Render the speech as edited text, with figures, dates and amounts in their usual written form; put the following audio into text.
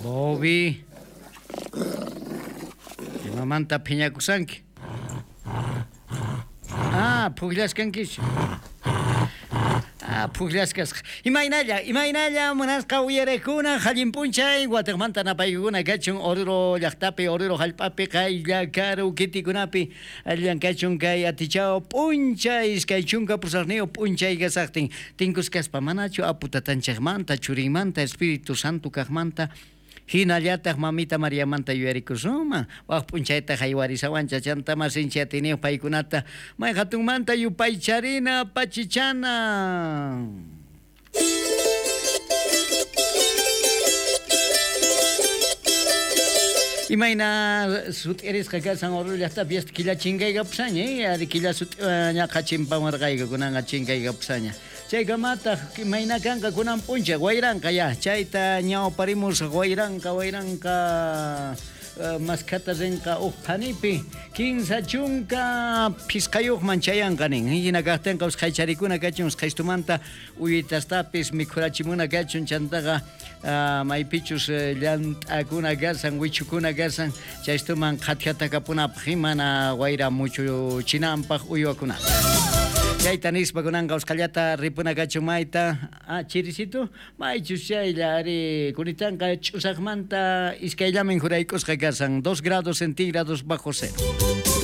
Bobby. Imamanta phiñakusanki. Pukllaskankichu. Pukllaskas. Imaynalla munasqa uyarakuna qallin punchay Guatemala napaykuna kachun Oruro llaqtapi Oruro hallp'api qaylla karu kitikunapi allan kachun kay atichao punchay iskay chunka pusaqniyo punchay kasaqtin tinkuskaspa manachu aputatanchaqmanta churinmanta Espíritu Santo kaqmanta hinallataq mamita María manta yuyarikusuma waq punchayta haywarisawancha chanta masinchi atiniq paykunata may hatunmanta yupaycharina pachichana. Imayna sut erisqa kasan Oruro fiesta killa chinkayqa pusaña ari killa sut ñaqa chimpanwarqayqa kunanqa chinkayqa pusaña chaykamata mayna kanqa kunan puncha wayranqa ya chayta ñawparimus wayranqa maskata rinqa uqpanipi kinsa chunka pisqayuqman chayanqa nin hina kaqtinqa usqaycharikuna kachun usqaystumanta uyitastapis mikhurachimuna kachun chantaqa maypichus llant'akuna karsan wichukuna karsan chaystuman qhatqatakapunapaq imana wayra muchu chinanpaq uywakunata chayta nispa kunanqa usqallata ripuna kachun mayta chirisito maychus chaylla ari kunitanqa ch'usaqmanta iskayllamin juraykusqa karsan 2 grados centígrados bajo cero.